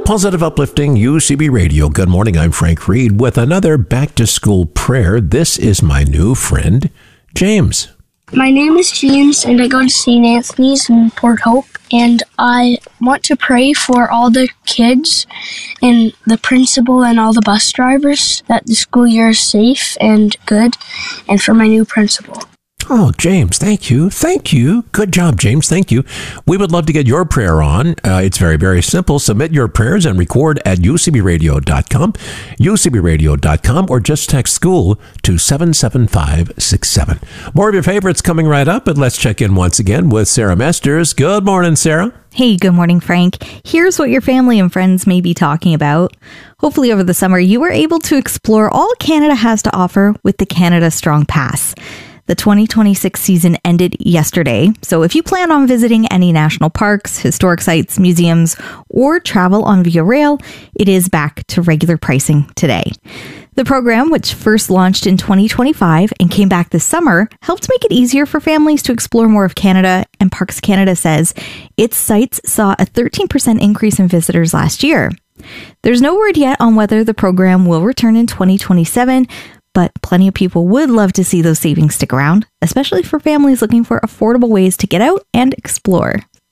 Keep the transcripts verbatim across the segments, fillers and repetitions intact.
Positive, uplifting U C B Radio. Good morning, I'm Frank Reed with another back-to-school prayer. This is my new friend, James. My name is James, and I go to Saint Anthony's in Port Hope, and I want to pray for all the kids and the principal and all the bus drivers that the school year is safe and good, and for my new principal. Oh, James, thank you. Thank you. Good job, James. Thank you. We would love to get your prayer on. Uh, it's very, very simple. Submit your prayers and record at u c b radio dot com, u c b radio dot com, or just text school to seven seven five six seven. More of your favorites coming right up, but let's check in once again with Sarah Mesters. Good morning, Sarah. Hey, good morning, Frank. Here's what your family and friends may be talking about. Hopefully over the summer, you were able to explore all Canada has to offer with the Canada Strong Pass. The twenty twenty-six season ended yesterday, so if you plan on visiting any national parks, historic sites, museums, or travel on Via Rail, it is back to regular pricing today. The program, which first launched in twenty twenty-five and came back this summer, helped make it easier for families to explore more of Canada, and Parks Canada says its sites saw a thirteen percent increase in visitors last year. There's no word yet on whether the program will return in twenty twenty-seven, but plenty of people would love to see those savings stick around, especially for families looking for affordable ways to get out and explore.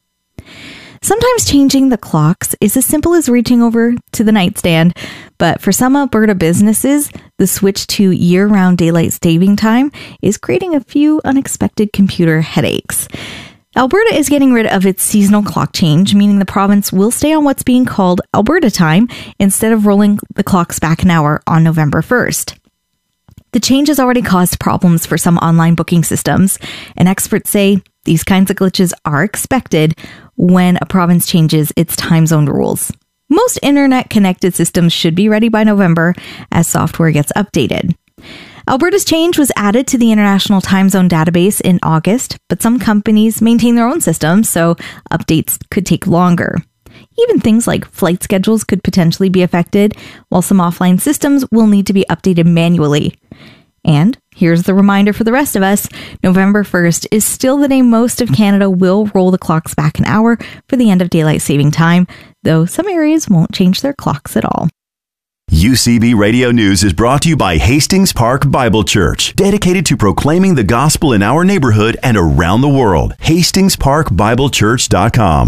Sometimes changing the clocks is as simple as reaching over to the nightstand, but for some Alberta businesses, the switch to year-round daylight saving time is creating a few unexpected computer headaches. Alberta is getting rid of its seasonal clock change, meaning the province will stay on what's being called Alberta time instead of rolling the clocks back an hour on November first. The change has already caused problems for some online booking systems, and experts say these kinds of glitches are expected when a province changes its time zone rules. Most internet-connected systems should be ready by November as software gets updated. Alberta's change was added to the International Time Zone database in August, but some companies maintain their own systems, so updates could take longer. Even things like flight schedules could potentially be affected, while some offline systems will need to be updated manually. And here's the reminder for the rest of us, November first is still the day most of Canada will roll the clocks back an hour for the end of daylight saving time, though some areas won't change their clocks at all. U C B Radio News is brought to you by Hastings Park Bible Church, dedicated to proclaiming the gospel in our neighborhood and around the world. Hastings Park Bible Church dot com.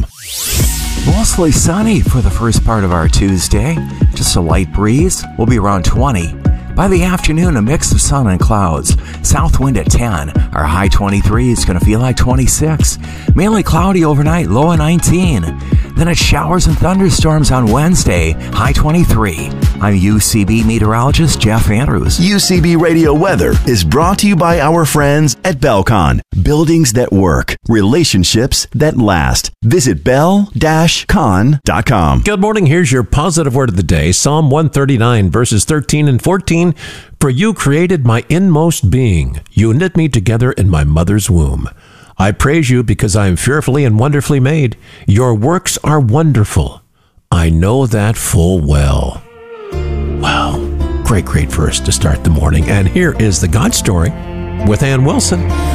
Mostly sunny for the first part of our Tuesday. Just a light breeze. We'll be around twenty. By the afternoon, a mix of sun and clouds. South wind at ten. Our high twenty-three is going to feel like twenty-six. Mainly cloudy overnight, low at nineteen. Then it's showers and thunderstorms on Wednesday, high twenty-three. I'm U C B meteorologist Jeff Andrews. U C B Radio Weather is brought to you by our friends at Belcon. Buildings that work. Relationships that last. Visit bell dash con dot com. Good morning. Here's your positive word of the day. Psalm one thirty-nine, verses thirteen and fourteen. For you created my inmost being. You knit me together in my mother's womb. I praise you because I am fearfully and wonderfully made. Your works are wonderful. I know that full well. Wow. Great, great verse to start the morning. And here is the God Story with Ann Wilson.